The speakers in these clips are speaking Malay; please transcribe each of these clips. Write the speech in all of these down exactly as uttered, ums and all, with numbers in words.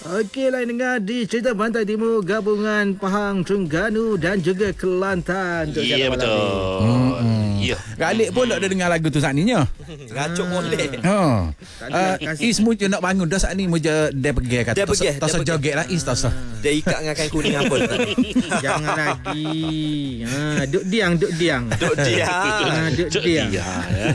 Okeylah dengar di Cerita Pantai Timur gabungan Pahang, Terengganu dan juga Kelantan. Ya betul. Hmm. Ya. Galik pun tak ada dengar lagu tu saat ni nya. Racuk boleh. Ha. Uh, Is muja nak bangun dah saat ni muja dia pergi kata. Dia pergi, Tak dia usah pergi. joget lah Is tak usah. Dia ikat dengan kain kuning apa tadi. Jangan lagi. Ha, duk diang, duk diang. Duk dia. Ha, duk Cuk diang. dia. ya.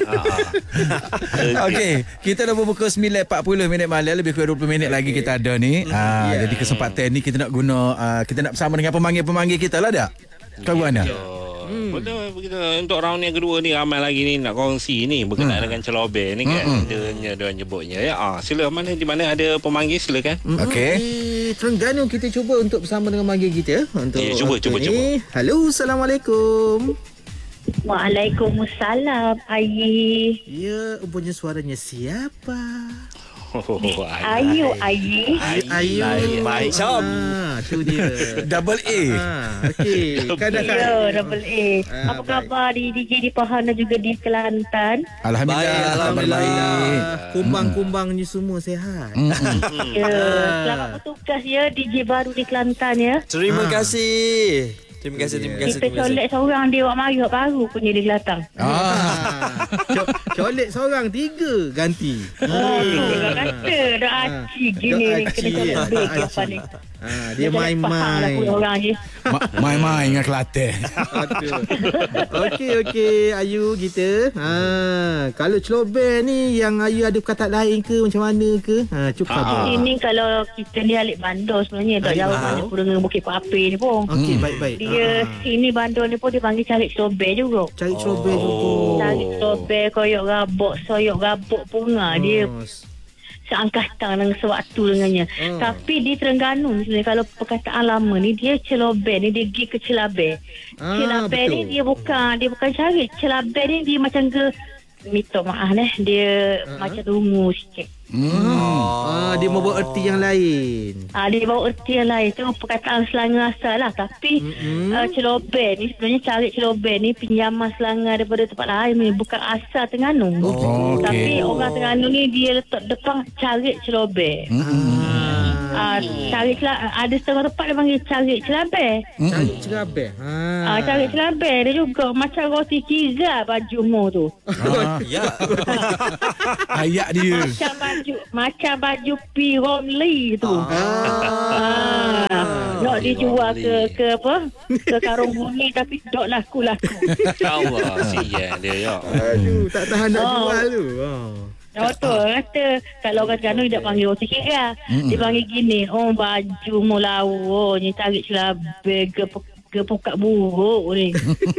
Ah. Okey, kita dah berbuka sembilan empat puluh minit malam, lebih kurang dua puluh minit lagi kita ada ni. Ah, Ya. jadi kesempatan ni kita nak guna uh, kita nak bersama dengan pemanggil-pemanggil kita lah dak. Kawan dah. Hmm. Betul kita untuk round yang kedua ni ramai lagi ni nak kongsi ni berkenaan hmm. dengan celobeh ni kan. Hmm. Dia dia nyebutnya ya. Ah, sila mana di mana ada pemanggil silakan. Okey. Di Terengganu kita cuba untuk bersama dengan manggil kita untuk Ya, cuba, waktu cuba, ni. cuba. Halo, Assalamualaikum. Waalaikumsalam, Ayi. Ya, punya suaranya siapa? Oh, Ayu, Ayi. Ayu. Baik, baik, Syam. Ah, tu dia. Double A. Ah, okey. Kadang-kadang. Ya, double A. Ah, Apa baik. khabar di D J di Pahang dan juga di Kelantan? Alhamdulillah. Baik, Kabar Alhamdulillah. baik. Kumbang-kumbangnya semua sihat. Mm-mm. Ya, Ah. selamat bertugas ya D J baru di Kelantan ya. Terima Ah. kasih. Terima kasih, terima kasih, Kita terima kasih. colek seorang dia awak mari awak baru punya di Kelantan. Ah. Ah. Co- colek seorang tiga ganti. Oh, tu dah kata dah aci gini Dah ni aci, kena colek ah. lebih Dah ke apa aci. ni. Ah, dia Pahang lah main-main. punya orang je. Ma- main-main dengan Kelantan. Betul. Okey okey Ayu kita. Ha, kalau celobeh ni yang Ayu ada perkataan lain ke macam mana ke? Ha, cuba khabar. Ini kalau kita ni alik bandar sebenarnya tak Alik jauh bandar. mana pun dengan Bukit Papir ni pun. Okey Hmm. baik-baik. Dia Ah, sini bandar ni pun dia panggil cari celobeh juga. cari celobeh Oh. juga. Cari celobeh koyok rabuk, soyok rabuk punga. Dia Oh, seangkatan dengan sewaktu dengannya. Hmm. Tapi di Terengganu sebenarnya kalau perkataan lama ni dia celobeh ni dia pergi ke celabeh. Ah, Celabeh ni betul. dia bukan dia bukan cari. Celabeh ni dia macam ke minta maaf eh dia Uh-huh. macam rungu sikit. Ah, dia membawa erti yang lain. Ah, dia bawa erti yang lain. Itu perkataan Selangor asal lah. Tapi Mm-mm. uh, celobeh ni sebenarnya cari celobeh ni pinjaman Selangor daripada tempat lain ni. Bukan asal Terengganu. Oh, okey. Tapi orang Terengganu ni dia letak depan cari celobeh. Ah, cari celabeh. Ada setengah tempat dia panggil cari celabeh. Cari celabeh. Ha. Ah, cari celabeh dia juga macam roti kiza baju mu tu. Ah, Ya. ayat dia. Macam baju macam baju P. Romley tu. Ah. Ah, nak dijual ke ke apa? Ke karung bumi tapi dok laku-laku. Allah sian dia ya. Aduh, tak tahan nak Oh. jual tu. Oh. Ya, betul kata kalau orang Terengganu dia tak panggil roti kira. Dia panggil gini, oh baju mu lawa ni tarik celabeh ke ke pukat buruk ni.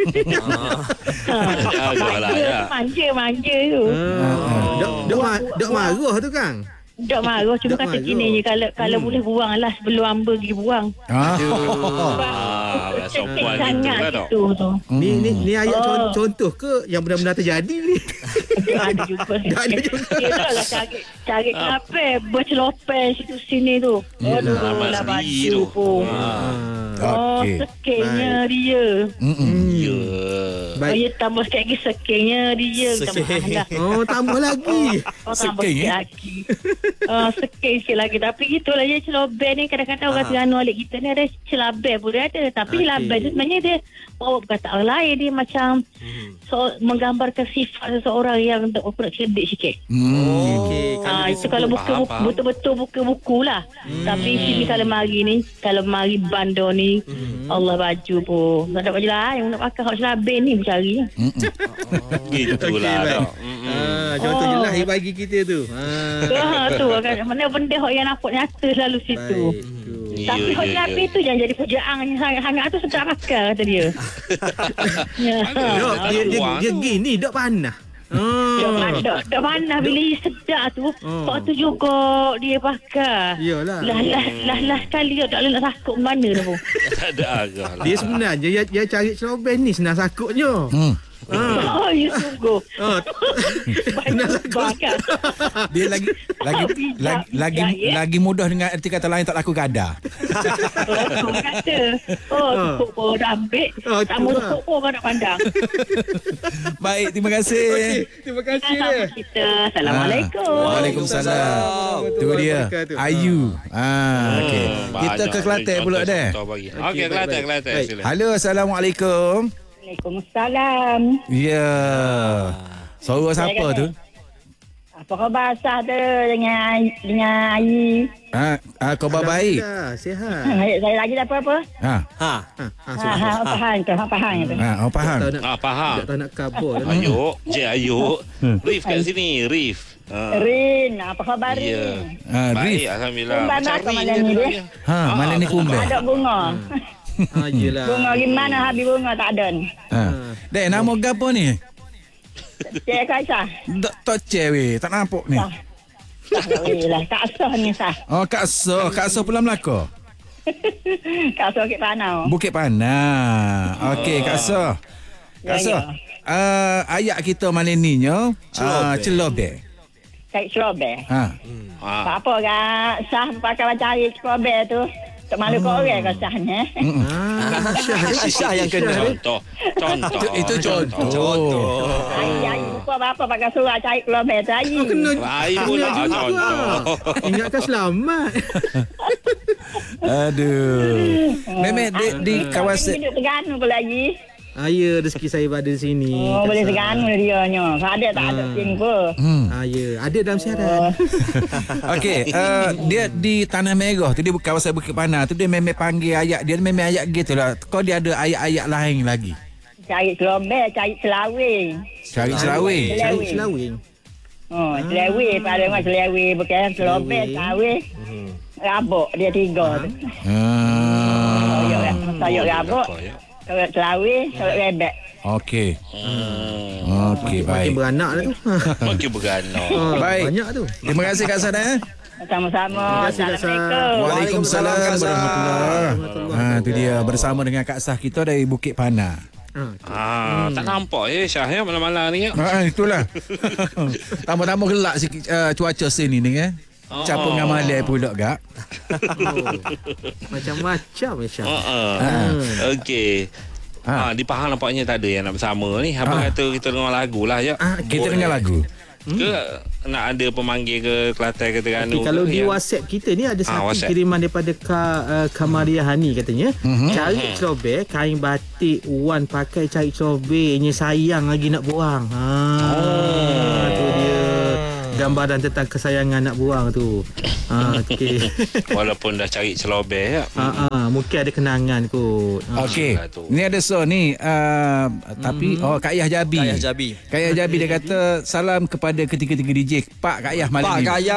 Agaklah ya. Manja manja tu. Ah. Dok dok ma- dok marah tu Kang. Dok marah cuma Dok kata marah. gini je kalau kalau Hmm. boleh buang lah sebelum hamba pergi buang. Ah. Ah, perempuan Sangat gitu lah dok. itu tu. Ni ni ni ayat Oh. con- contoh ke yang benar-benar terjadi ni? Ada juga. Ada juga. Dia lah cari cari kafe bercelopeh situ sini tu. Aduh, Amat lah sendiri baju tu. pun. Ah. Oh, Okey. sekenya dia. Mm-mm. Ya. Oh, Baik. ya tambah sikit lagi sekenya dia. Minta maaf lah. Oh, tambah lagi. Oh, tambah Seking, sikit eh? lagi. Oh, sekeng sikit lagi. Tapi gitulah je celobeh ni. Kadang-kadang orang Terengganu alik kita ni ada celabeh pun dia ada. Tapi Okey. celabeh tu sebenarnya dia bawa perkataan lain. Dia macam so, menggambarkan sifat seseorang yang nak cerdik sikit. Hmm. Okey, Ah, itu disebut- kalau buka faham, buku, faham. betul-betul buka buku lah. Hmm. Tapi sini kalau mari ni, kalau mari bandar ni, Hmm. Allah baju pun. Tak ada baju lain, nak pakai hak selabin ni mencari. Gitulah Okey, dok. baik. Ah, contoh Oh. je lah yang bagi kita tu. Ah. Ah, tu kan. Mana benda hak yang nampak nyata selalu situ. Baik. tu. Tapi Ya, hak ya, selabin ya. tu jangan jadi pujaan yang sangat-sangat tu sedap pakai kata dia. Ya. Dok, dia dia, Buang dia tu. gini dok panah. Oh. Dah mana, dah, dah mana bila dia sedap tu. Oh. Hak tu juga dia pakai. Iyalah. Lah lah lah lah sekali tak boleh nak takut mana tu pun. Tak ada agak lah. Dia sebenarnya dia, dia cari celobeh ni senang sakutnya. Hmm. Oh, you sungguh. Oh. Banyak bakar. Dia lagi lagi Bijak, lagi lagi, bijak, ya? lagi mudah dengan erti kata lain tak laku gada. Orang kata, oh, tepuk pun dah ambil. Oh, Tak mau tu lah. tepuk pun kau nak pandang. Baik, terima kasih. Okey, terima kasih dia. Sama kita. Assalamualaikum. Ah. Waalaikumsalam. Tu dia. Ayu. Ah, okey. Kita ke Kelantan pula dah. Okey, okay, Kelantan, Kelantan. Baik. Sila. Halo, Assalamualaikum. Waalaikumsalam. Ya. Suara siapa tu? Apa khabar sah tu dengan dengan Ayi? Ha, ah, khabar baik. Dah, sihat. Saya lagi dah apa-apa? Ha. Ha. Ha, ha, Ha, sudah. ha, faham tu, ha, faham tu. Ha, oh faham. Tak tahu nak, Ah, faham. tak tahu nak kabur. Ayuk, je ayuk. Rif kat sini, Rif. Ah. Rin, apa khabar Ya. Rin? Ah, Baik, Rif. alhamdulillah. Kumban Macam apa Rin malam je ni, dia. Rif? Ha, malam ni kumbel. Tak ada bunga. Ah, yelah. Bunga gimana habis bunga tak ada. Ha. Dek, nama gapo ni? Cik Kaisah. Tak tak cewek, tak nampak ni. Tak. Tak boleh lah. Tak sah ni sah. Oh, Kak So, Kak So Pulang Melaka. Kak sah Bukit Panau. Bukit Panah. Okey, Kak So. Kak Ya, So. ya. Uh, ayat kita malam ni nyo, uh, Celobeh. celobeh. Cari serobek. Ha. Ah. Apa kak sah pakai cari serobek tu. Tak malu kau orang kau sahnya. Ah, Syah dia. Syah yang kena. Contoh. Contoh. Itu, itu contoh. Contoh. Ayi, ayi. Buka apa pakai surah cari serobek tu. Ayi. Oh, kena. Lain pula Kena juga. contoh. Ingatkan selamat. Aduh. Memang di, di kawasan Hidup Terengganu pula lagi. Ah, ya, rezeki saya berada di sini. Oh, boleh Kak Sah. Terengganu dia nya. Kalau ada tak ada sini pun. Hmm. Ah, ya, ada dalam siaran. Okey, uh, dia di Tanah Merah tu, dia kawasan Bukit Panah tu, dia memang panggil ayat dia memang ayat gitu lah. Kau dia ada ayat-ayat lain lagi. Cari serobek, cari selawing. Cari selawing. Cari selawing. Oh, selawing. Pada orang selawing. Bukan serobek, selawing. Rabuk dia tiga tu. Ah. Sayur, sayur rabuk. Ya. Sayur selawing, sayur rebek. Okey. Hmm. Okey, Makin baik. beranak lah tu. Makin berganau. Ah, Baik. Banyak tu. Terima kasih Kak Sada. Eh? Sama-sama. Terima kasih, Kak Sah. Assalamualaikum. Waalaikumsalam Kak Sah. warahmatullahi. Ha, tu dia bersama dengan Kak Sah kita dari Bukit Panah. Ah, Ah, tak nampak ya Syah ya malam-malam ni ya. Ha, itulah. Tambah-tambah gelap sikit uh, cuaca sini ni eh. Oh. Capung dengan malai pula gak. oh. Macam-macam ya, Syah. Ha. Ha. Okey. Ha. Ha, di Pahang nampaknya tak ada yang nak bersama ni. Apa Ha. kata kita dengar lagu lah ya. Ah, Kita dengar lagu. Ke nak ada pemanggil ke Kelantan ke Terengganu Okay, kalau ke di yang- WhatsApp kita ni ada satu WhatsApp. kiriman daripada Ka, uh, Kamaria Hani katanya. Mhm. Cari celobek, kain batik Wan pakai cari celobeknya sayang lagi nak buang. Ha, oh. tu dia. Gambaran tentang kesayangan nak buang tu. Ha, okey. Walaupun dah cari celobeh ya. Ha, ha, mungkin ada kenangan kot. Ha. Okey. Itulah tu. Ni ada so ni uh, tapi oh Kak Yah Jabi. Kak Yah Jabi. Kak Yah Jabi dia kata salam kepada ketiga-tiga D J Pak Kak Yah malam Pak ni. Kaya.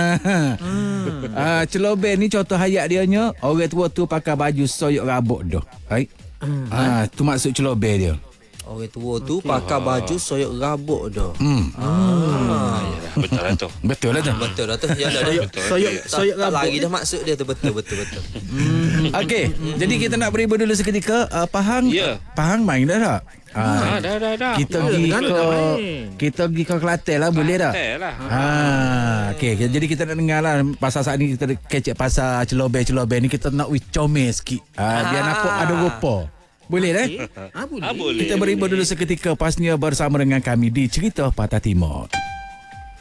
Ah, celobeh ni contoh hayat dia nya orang tua tu pakai baju soyok rabuk dah. Baik. Ah, tu maksud celobeh dia. Orang tua tu pakai baju soyok rabuk dah. Hmm. Ah, yalah, betul lah tu. Betul lah tu. Betul dah tu. Ya dah dah. Betul. Soyok okey. Tak, soyok tak rabuk. lagi dah maksud dia tu betul betul betul. Okey, jadi kita nak beribu dulu seketika. Uh, Pahang. Ya. Pahang main dah tak? Ah, dah dah dah. Kita Ya, pergi Terengganu ke tak main. kita pergi ke Kelantan lah, boleh tak? Kelantan lah. Ha, okey. Jadi kita nak dengar lah pasal saat ni kita kecek pasal celobeh-celobeh ni kita nak wih comel sikit. Ha, biar nampak ada rupa. Boleh dah? Ah, boleh. Ah, boleh. Kita beribu dulu seketika pasnya bersama dengan kami di Cerita Patah Timur.